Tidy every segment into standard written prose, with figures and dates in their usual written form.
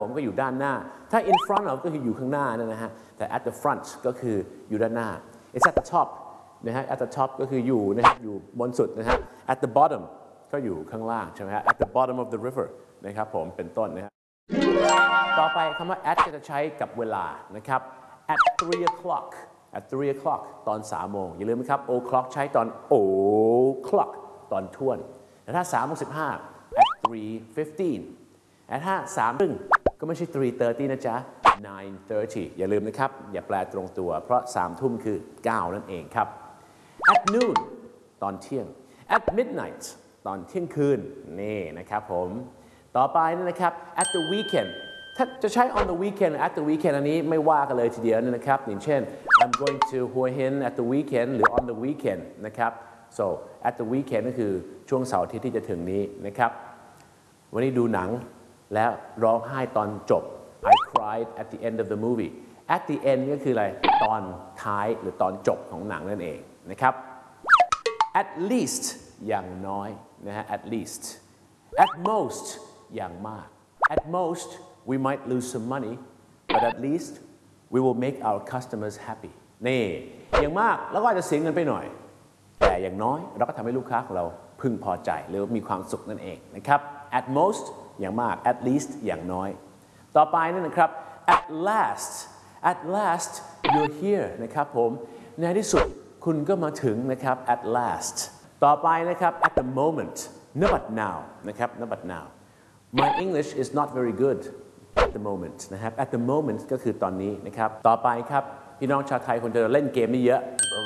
ผมก็อยู่ด้านหน้าถ้า in front of ก็คืออยู่ข้างหน้านะฮะแต่ at the front ก็คืออยู่ด้านหน้า it's at the top นะฮะ at the top ก็คืออยู่นะฮะอยู่บนสุดนะฮะ at the bottom ก็อยู่ข้างล่างใช่ไหมฮะ at the bottom of the river นะครับผมเป็นต้นนะฮะต่อไปคำว่า at จะใช้กับเวลานะครับ at 3 o'clock at 3 o'clock ตอน3 โมงอย่าลืมนะครับ o'clock ใช้ตอน o'clock ตอนท่วนแต่ถ้า3:15 at 3:15แต่ถ้า3:30ก็ไม่ใช่ 3:30 นะจ๊ะ 9:30 อย่าลืมนะครับอย่าแปลตรงตัวเพราะ3 ทุ่มคือ9นั่นเองครับ at noon ตอนเที่ยง at midnight ตอนเที่ยงคืนนี่นะครับผมต่อไปนี่นะครับ at the weekend ถ้าจะใช้ on the weekend at the weekend อันนี้ไม่ว่ากันเลยทีเดียวนะครับอย่างเช่น I'm going to Hua Hin at the weekend หรือ on the weekend นะครับ so at the weekend ก็คือช่วงเสาร์อาทิตย์ที่จะถึงนี้นะครับวันนี้ดูหนังแล้วร้องไห้ตอนจบ I cried at the end of the movie at the end ก็คืออะไรตอนท้ายหรือตอนจบของหนังนั่นเองนะครับ at least อย่างน้อยนะฮะ at least at most อย่างมาก at most we might lose some money but at least we will make our customers happy นี่อย่างมากแล้วก็อาจจะเสียเงินไปหน่อยแต่อย่างน้อยเราก็ทำให้ลูกค้าของเราพึงพอใจหรือมีความสุขนั่นเองนะครับ at most อย่างมาก at least อย่างน้อยต่อไปนั่นนะครับ at last you're here นะครับผมในที่สุดคุณก็มาถึงนะครับ at last ต่อไปนะครับ at the moment ณ บัด now นะครับณ บัด now my English is not very good at the moment นะครับ at the moment ก็คือตอนนี้นะครับต่อไปครับพี่น้องชาวไทยคนจะเล่นเกมนี้เยอะ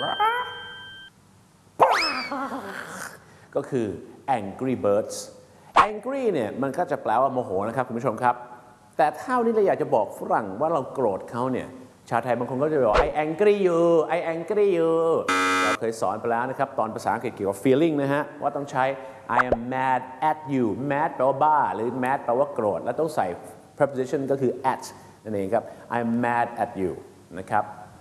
ก็คือ angry birds angry เนี่ยมันก็จะแปลว่าโมโหนะครับคุณผู้ชมครับแต่เท่านี้เราอยากจะบอกฝรั่งว่าเราโกรธเขาเนี่ยชาวไทยบางคนก็จะบอก I angry you I angry you เราเคยสอนไปแล้วนะครับตอนภาษาอังกฤษเกี่ยวกับ feeling นะฮะว่าต้องใช้ I am mad at you mad แปลว่าบ้าหรือ mad แปลว่าโกรธแล้วต้องใส่ preposition ก็คือ at นั่นเองครับ I am mad at you นะครับ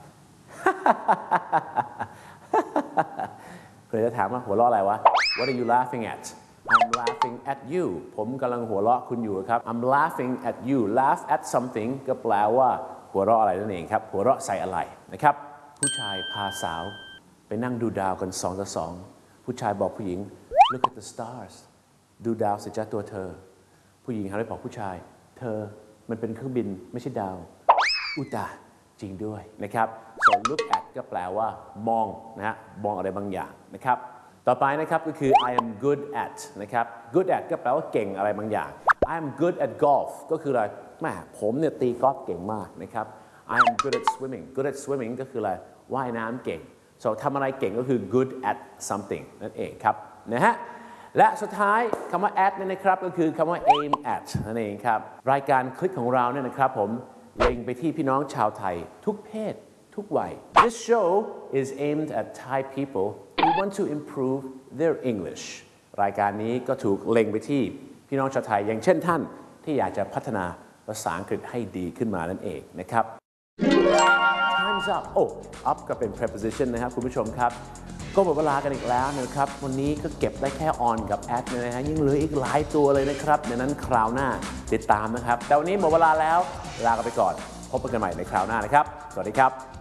เคยจะถามว่าหัวเราะอะไรวะ What are you laughing at I'm laughing at you ผมกำลังหัวเราะคุณอยู่ครับ I'm laughing at you laugh at something ก็แปลว่าหัวเราะอะไรนั่นเองครับหัวเราะใส่อะไรนะครับผู้ชายพาสาวไปนั่งดูดาวกัน2 ต่อ 2ผู้ชายบอกผู้หญิง look at the stars ดูดาวสิจ้าตัวเธอผู้หญิงหันไปบอกผู้ชายเธอมันเป็นเครื่องบินไม่ใช่ดาวอุตาจริงด้วยนะครับ so look at ก็แปลว่ามองนะฮะมองอะไรบางอย่างนะครับต่อไปนะครับก็คือ I am good at นะครับ good at ก็แปลว่าเก่งอะไรบางอย่าง I am good at golf ก็คืออะไรแม่ผมเนี่ยตีกอล์ฟเก่งมากนะครับ I am good at swimming good at swimming ก็คืออะไรว่ายน้ำเก่ง so ทำอะไรเก่งก็คือ good at something นั่นเองครับนะฮะและสุดท้ายคำว่า at นี่นะครับก็คือคำว่า aim at นั่นเองครับรายการคลิกของเราเนี่ยนะครับผมเล็งไปที่พี่น้องชาวไทยทุกเพศทุกวัย This show is aimed at Thai people who want to improve their English รายการนี้ก็ถูกเล็งไปที่พี่น้องชาวไทยอย่างเช่นท่านที่อยากจะพัฒนาภาษาอังกฤษให้ดีขึ้นมานั่นเองนะครับ Time's up up ก็เป็น preposition นะครับคุณผู้ชมครับก็หมดเวลากันอีกแล้วนะครับวันนี้ก็เก็บได้แค่ on กับ at นะฮะยังเหลืออีกหลายตัวเลยนะครับดังนั้นคราวหน้าติดตามนะครับแต่วันนี้หมดเวลาแล้วลากันไปก่อนพบกันใหม่ในคราวหน้านะครับสวัสดีครับ